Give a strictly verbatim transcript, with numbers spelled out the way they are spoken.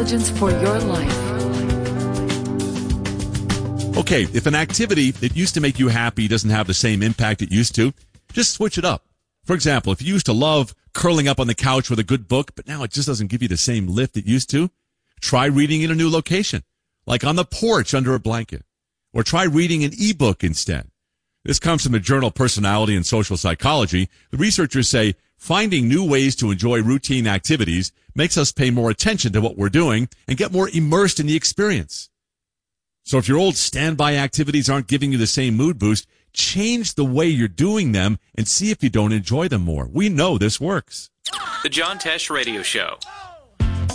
intelligence for your life. Okay, if an activity that used to make you happy doesn't have the same impact it used to, just switch it up. For example, if you used to love curling up on the couch with a good book, but now it just doesn't give you the same lift it used to, try reading in a new location, like on the porch under a blanket. Or try reading an ebook instead. This comes from the journal Personality and Social Psychology. The researchers say finding new ways to enjoy routine activities makes us pay more attention to what we're doing and get more immersed in the experience. So if your old standby activities aren't giving you the same mood boost, change the way you're doing them and see if you don't enjoy them more. We know this works. The John Tesh Radio Show.